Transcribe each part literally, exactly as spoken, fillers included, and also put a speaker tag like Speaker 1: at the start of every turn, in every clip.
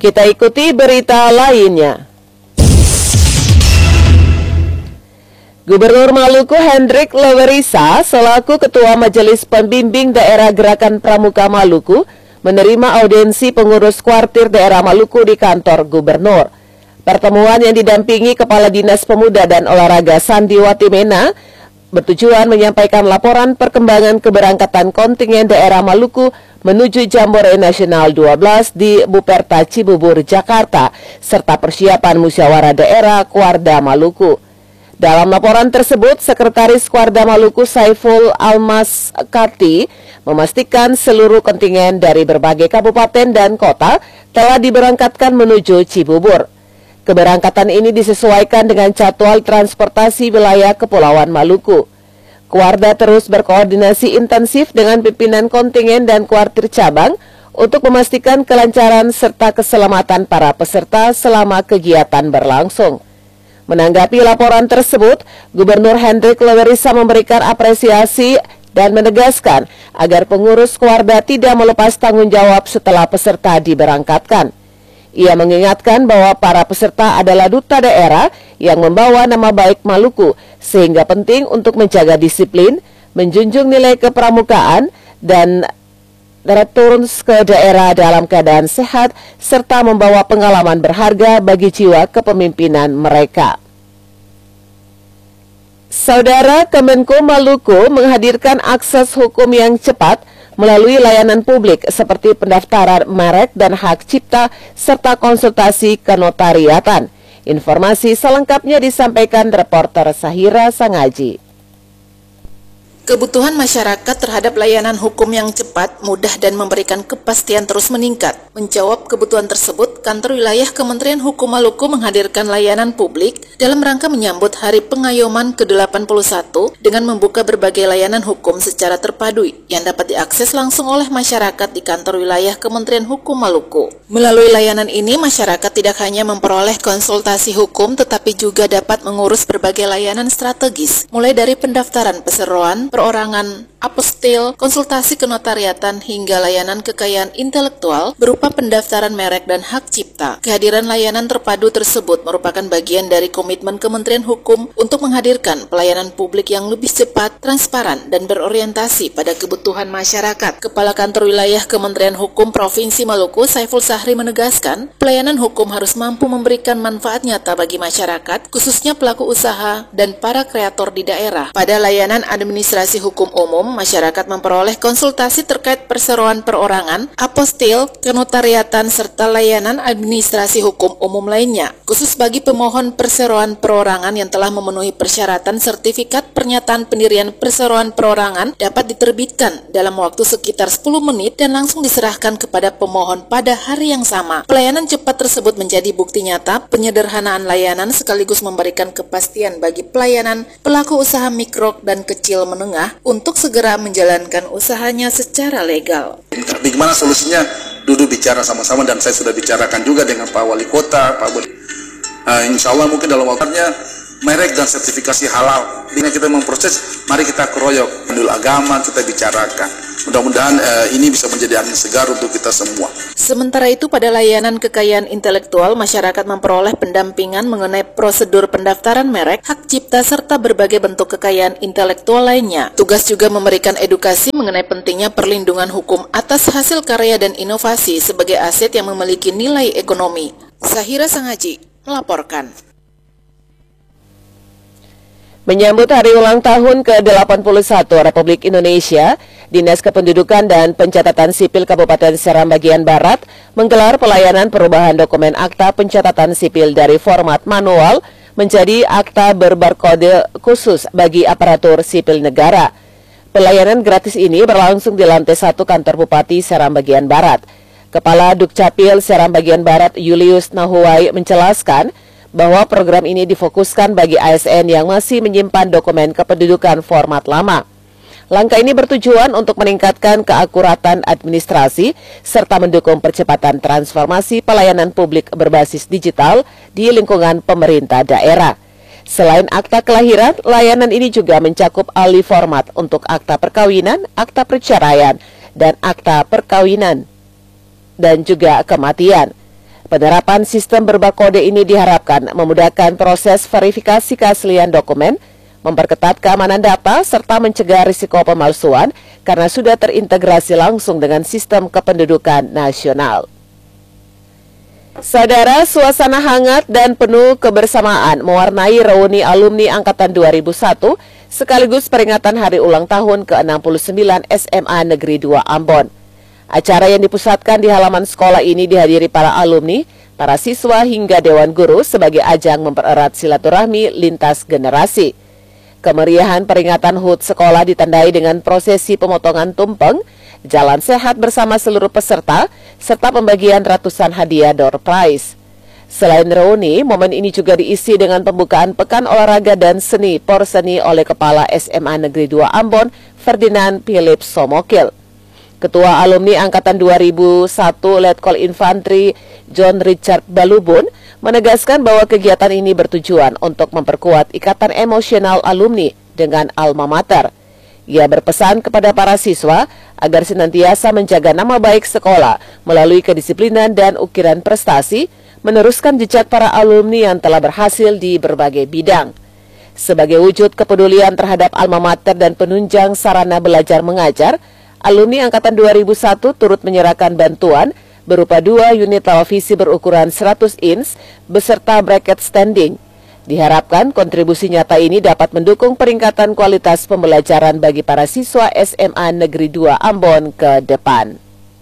Speaker 1: Kita ikuti berita lainnya. Gubernur Maluku Hendrik Lewerisa selaku Ketua Majelis Pembimbing Daerah Gerakan Pramuka Maluku menerima audiensi pengurus kuartir daerah Maluku di kantor gubernur. Pertemuan yang didampingi Kepala Dinas Pemuda dan Olahraga Sandiwati Mena bertujuan menyampaikan laporan perkembangan keberangkatan kontingen daerah Maluku menuju Jambore Nasional dua belas di Buperta Cibubur, Jakarta, serta persiapan musyawarah daerah Kuarda Maluku. Dalam laporan tersebut, Sekretaris Kuarda Maluku Saiful Almas Karti memastikan seluruh kontingen dari berbagai kabupaten dan kota telah diberangkatkan menuju Cibubur. Keberangkatan ini disesuaikan dengan jadwal transportasi wilayah Kepulauan Maluku. Kuarda terus berkoordinasi intensif dengan pimpinan kontingen dan kuartir cabang untuk memastikan kelancaran serta keselamatan para peserta selama kegiatan berlangsung. Menanggapi laporan tersebut, Gubernur Hendrik Lewerisa memberikan apresiasi dan menegaskan agar pengurus Kuarda tidak melepas tanggung jawab setelah peserta diberangkatkan. Ia mengingatkan bahwa para peserta adalah duta daerah yang membawa nama baik Maluku, sehingga penting untuk menjaga disiplin, menjunjung nilai kepramukaan, dan return ke daerah dalam keadaan sehat, serta membawa pengalaman berharga bagi jiwa kepemimpinan mereka. Saudara, Kemenko Maluku menghadirkan akses hukum yang cepat melalui layanan publik seperti pendaftaran merek dan hak cipta, serta konsultasi kenotariatan. Informasi selengkapnya disampaikan reporter Sahira Sangaji.
Speaker 2: Kebutuhan masyarakat terhadap layanan hukum yang cepat, mudah, dan memberikan kepastian terus meningkat. Menjawab kebutuhan tersebut, Kantor Wilayah Kementerian Hukum Maluku menghadirkan layanan publik dalam rangka menyambut Hari Pengayoman ke delapan puluh satu dengan membuka berbagai layanan hukum secara terpadu yang dapat diakses langsung oleh masyarakat di Kantor Wilayah Kementerian Hukum Maluku. Melalui layanan ini, masyarakat tidak hanya memperoleh konsultasi hukum, tetapi juga dapat mengurus berbagai layanan strategis, mulai dari pendaftaran perseroan, perorangan, apostil, konsultasi kenotariatan, hingga layanan kekayaan intelektual berupa pendaftaran merek dan hak cipta. Kehadiran layanan terpadu tersebut merupakan bagian dari komitmen Kementerian Hukum untuk menghadirkan pelayanan publik yang lebih cepat, transparan, dan berorientasi pada kebutuhan masyarakat. Kepala Kantor Wilayah Kementerian Hukum Provinsi Maluku, Saiful Sahri, menegaskan, pelayanan hukum harus mampu memberikan manfaat nyata bagi masyarakat, khususnya pelaku usaha dan para kreator di daerah. Pada layanan administrasi hukum umum, masyarakat memperoleh konsultasi terkait perseroan perorangan, apostil, kenotariatan, serta layanan administrasi hukum umum lainnya. Khusus bagi pemohon perseroan perorangan yang telah memenuhi persyaratan, sertifikat pernyataan pendirian perseroan perorangan dapat diterbitkan dalam waktu sekitar sepuluh menit dan langsung diserahkan kepada pemohon pada hari yang sama. Pelayanan cepat tersebut menjadi bukti nyata penyederhanaan layanan sekaligus memberikan kepastian bagi pelayanan pelaku usaha mikro dan kecil menengah untuk segera menjalankan usahanya secara legal.
Speaker 3: Bagaimana solusinya? Duduk bicara sama-sama, dan saya sudah bicarakan juga dengan Pak Wali Kota, Pak Wali. Uh, insya Allah mungkin dalam waktunya merek dan sertifikasi halal. Ini kita memproses, mari kita keroyok. Menurut agama kita bicarakan. Mudah-mudahan uh, ini bisa menjadi angin segar untuk kita semua.
Speaker 2: Sementara itu, pada layanan kekayaan intelektual, masyarakat memperoleh pendampingan mengenai prosedur pendaftaran merek, hak cipta, serta berbagai bentuk kekayaan intelektual lainnya. Tugas juga memberikan edukasi mengenai pentingnya perlindungan hukum atas hasil karya dan inovasi sebagai aset yang memiliki nilai ekonomi. Sahira Sangaji melaporkan.
Speaker 1: Menyambut hari ulang tahun ke delapan puluh satu Republik Indonesia, Dinas Kependudukan dan Pencatatan Sipil Kabupaten Seram bagian Barat menggelar pelayanan perubahan dokumen akta pencatatan sipil dari format manual menjadi akta berbarkode khusus bagi aparatur sipil negara. Pelayanan gratis ini berlangsung di lantai satu kantor Bupati Seram bagian Barat. Kepala Dukcapil Seram bagian Barat Julius Nahuai menjelaskan bahwa program ini difokuskan bagi A S N yang masih menyimpan dokumen kependudukan format lama. Langkah ini bertujuan untuk meningkatkan keakuratan administrasi serta mendukung percepatan transformasi pelayanan publik berbasis digital di lingkungan pemerintah daerah. Selain akta kelahiran, layanan ini juga mencakup alih format untuk akta perkawinan, akta perceraian, dan akta perkawinan dan juga kematian. Penerapan sistem berbakode ini diharapkan memudahkan proses verifikasi keaslian dokumen, memperketat keamanan data, serta mencegah risiko pemalsuan karena sudah terintegrasi langsung dengan sistem kependudukan nasional. Saudara, suasana hangat dan penuh kebersamaan mewarnai reuni alumni Angkatan dua ribu satu sekaligus peringatan hari ulang tahun ke enam puluh sembilan S M A Negeri dua Ambon. Acara yang dipusatkan di halaman sekolah ini dihadiri para alumni, para siswa hingga dewan guru sebagai ajang mempererat silaturahmi lintas generasi. Kemeriahan peringatan H U T sekolah ditandai dengan prosesi pemotongan tumpeng, jalan sehat bersama seluruh peserta, serta pembagian ratusan hadiah door prize. Selain reuni, momen ini juga diisi dengan pembukaan Pekan Olahraga dan Seni Porseni oleh Kepala S M A Negeri dua Ambon, Ferdinand Philip Somokil. Ketua Alumni Angkatan dua ribu satu Letkol Infantri John Richard Balubun menegaskan bahwa kegiatan ini bertujuan untuk memperkuat ikatan emosional alumni dengan alma mater. Ia berpesan kepada para siswa agar senantiasa menjaga nama baik sekolah melalui kedisiplinan dan ukiran prestasi, meneruskan jejak para alumni yang telah berhasil di berbagai bidang. Sebagai wujud kepedulian terhadap alma mater dan penunjang sarana belajar mengajar, alumni Angkatan dua ribu satu turut menyerahkan bantuan berupa dua unit televisi berukuran seratus inch beserta bracket standing. Diharapkan kontribusi nyata ini dapat mendukung peningkatan kualitas pembelajaran bagi para siswa S M A Negeri dua Ambon ke depan.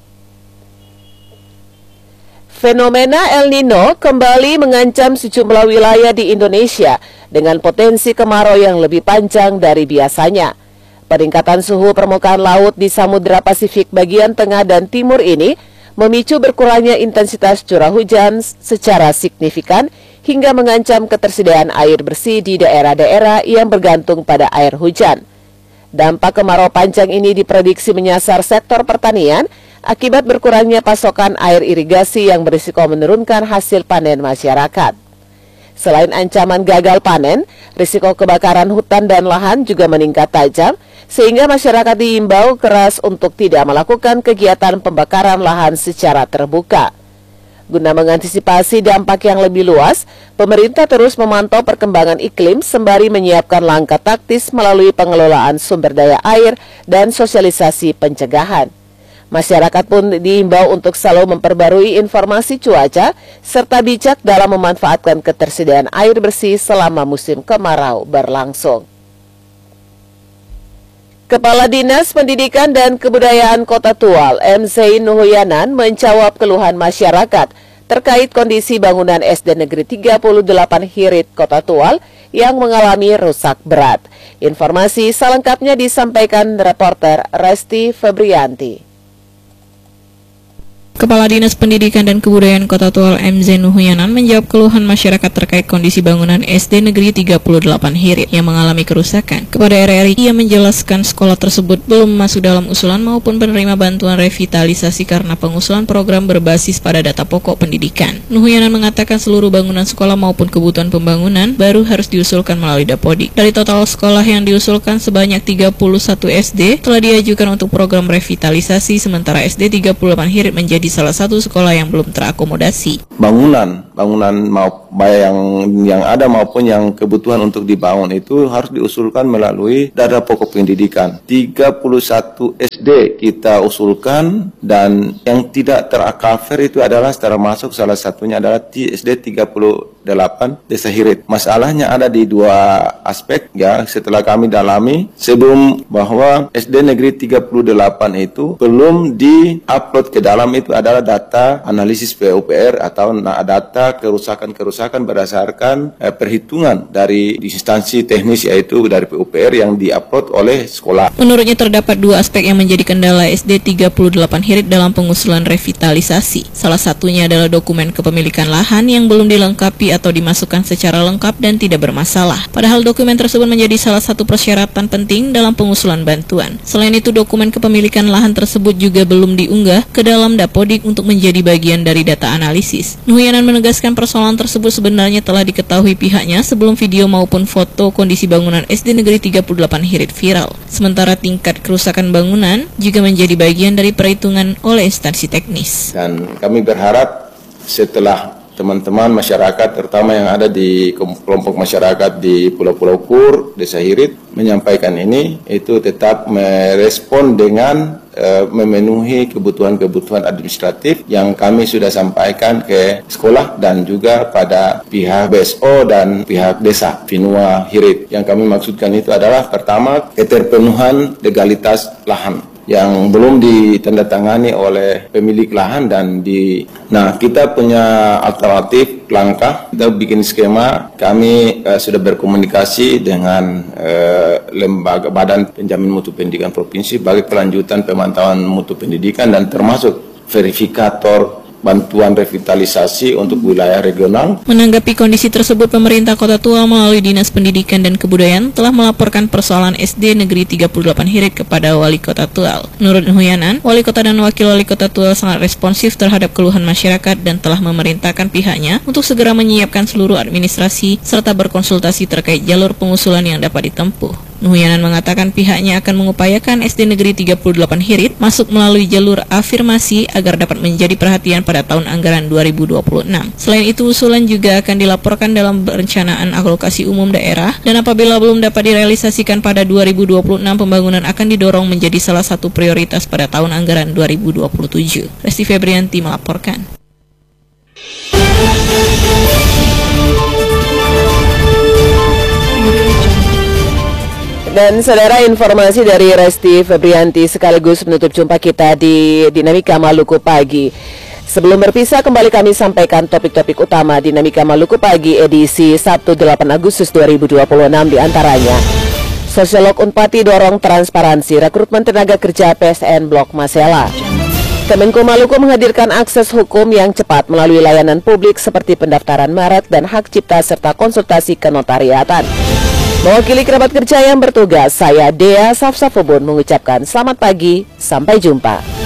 Speaker 1: Fenomena El Nino kembali mengancam sejumlah wilayah di Indonesia dengan potensi kemarau yang lebih panjang dari biasanya. Peningkatan suhu permukaan laut di Samudra Pasifik bagian tengah dan timur ini memicu berkurangnya intensitas curah hujan secara signifikan hingga mengancam ketersediaan air bersih di daerah-daerah yang bergantung pada air hujan. Dampak kemarau panjang ini diprediksi menyasar sektor pertanian akibat berkurangnya pasokan air irigasi yang berisiko menurunkan hasil panen masyarakat. Selain ancaman gagal panen, risiko kebakaran hutan dan lahan juga meningkat tajam, sehingga masyarakat diimbau keras untuk tidak melakukan kegiatan pembakaran lahan secara terbuka. Guna mengantisipasi dampak yang lebih luas, pemerintah terus memantau perkembangan iklim sembari menyiapkan langkah taktis melalui pengelolaan sumber daya air dan sosialisasi pencegahan. Masyarakat pun diimbau untuk selalu memperbarui informasi cuaca serta bijak dalam memanfaatkan ketersediaan air bersih selama musim kemarau berlangsung. Kepala Dinas Pendidikan dan Kebudayaan Kota Tual, M. Zain Nuhuyanan, menjawab keluhan masyarakat terkait kondisi bangunan S D Negeri tiga puluh delapan Hirit Kota Tual yang mengalami rusak berat. Informasi selengkapnya disampaikan reporter Resti Febrianti.
Speaker 4: Kepala Dinas Pendidikan dan Kebudayaan Kota Tual M. Zain Nuhuyanan menjawab keluhan masyarakat terkait kondisi bangunan S D Negeri tiga puluh delapan Hirit yang mengalami kerusakan. Kepada R R I, ia menjelaskan sekolah tersebut belum masuk dalam usulan maupun penerima bantuan revitalisasi karena pengusulan program berbasis pada data pokok pendidikan. Nuhuyanan mengatakan seluruh bangunan sekolah maupun kebutuhan pembangunan baru harus diusulkan melalui Dapodik. Dari total sekolah yang diusulkan sebanyak tiga puluh satu S D telah diajukan untuk program revitalisasi, sementara S D tiga puluh delapan Hirit menjadi di salah satu sekolah yang belum terakomodasi.
Speaker 5: Bangunan, bangunan mau yang yang ada maupun yang kebutuhan untuk dibangun itu harus diusulkan melalui data pokok pendidikan. tiga puluh satu S D kita usulkan dan yang tidak tercover itu adalah secara masuk salah satunya adalah S D tiga puluh delapan Desa Hirit. Masalahnya ada di dua aspek ya, setelah kami dalami sebelum bahwa S D Negeri tiga puluh delapan itu belum di-upload ke dalam itu adalah data analisis P U P R atau data kerusakan-kerusakan berdasarkan eh, perhitungan dari instansi teknis yaitu dari P U P R yang di-upload oleh sekolah.
Speaker 4: Menurutnya terdapat dua aspek yang menjadi kendala S D tiga puluh delapan Hirit dalam pengusulan revitalisasi. Salah satunya adalah dokumen kepemilikan lahan yang belum dilengkapi atau dimasukkan secara lengkap dan tidak bermasalah. Padahal dokumen tersebut menjadi salah satu persyaratan penting dalam pengusulan bantuan. Selain itu, dokumen kepemilikan lahan tersebut juga belum diunggah ke dalam Dapodik untuk menjadi bagian dari data analisis. Nuhuyanan menegaskan persoalan tersebut sebenarnya telah diketahui pihaknya sebelum video maupun foto kondisi bangunan S D Negeri tiga puluh delapan Hirit viral. Sementara tingkat kerusakan bangunan juga menjadi bagian dari perhitungan oleh instansi teknis.
Speaker 5: Dan kami berharap setelah teman-teman masyarakat terutama yang ada di kelompok masyarakat di Pulau-Pulau Kur, Desa Hirit menyampaikan ini, itu tetap merespon dengan uh, memenuhi kebutuhan-kebutuhan administratif yang kami sudah sampaikan ke sekolah dan juga pada pihak B S O dan pihak desa Finua Hirit. Yang kami maksudkan itu adalah pertama, keterpenuhan legalitas lahan yang belum ditandatangani oleh pemilik lahan dan di nah kita punya alternatif langkah, kita bikin skema, kami uh, sudah berkomunikasi dengan uh, lembaga badan penjamin mutu pendidikan provinsi bagi kelanjutan pemantauan mutu pendidikan dan termasuk verifikator bantuan revitalisasi untuk wilayah regional.
Speaker 4: Menanggapi kondisi tersebut, pemerintah Kota Tual melalui Dinas Pendidikan dan Kebudayaan telah melaporkan persoalan S D Negeri tiga puluh delapan Hirit kepada Wali Kota Tual. Menurut Nuhyanan, Wali Kota dan Wakil Wali Kota Tual sangat responsif terhadap keluhan masyarakat dan telah memerintahkan pihaknya untuk segera menyiapkan seluruh administrasi serta berkonsultasi terkait jalur pengusulan yang dapat ditempuh. Nuhyanan mengatakan pihaknya akan mengupayakan S D Negeri tiga puluh delapan Hirit masuk melalui jalur afirmasi agar dapat menjadi perhatian pada tahun anggaran dua ribu dua puluh enam. Selain itu, usulan juga akan dilaporkan dalam perencanaan alokasi umum daerah dan apabila belum dapat direalisasikan pada dua ribu dua puluh enam, pembangunan akan didorong menjadi salah satu prioritas pada tahun anggaran dua ribu dua puluh tujuh. Resti Febrianti melaporkan.
Speaker 1: Dan saudara, informasi dari Resti Febrianti sekaligus menutup jumpa kita di Dinamika Maluku Pagi. Sebelum berpisah, kembali kami sampaikan topik-topik utama Dinamika Maluku Pagi edisi Sabtu delapan Agustus dua ribu dua puluh enam, diantaranya Sosiolog Unpati dorong transparansi rekrutmen tenaga kerja P S N Blok Masela. Kemenko Maluku menghadirkan akses hukum yang cepat melalui layanan publik seperti pendaftaran merek dan hak cipta serta konsultasi kenotariatan. Mewakili kerabat kerja yang bertugas, saya Dea Safsafubun mengucapkan selamat pagi, sampai jumpa.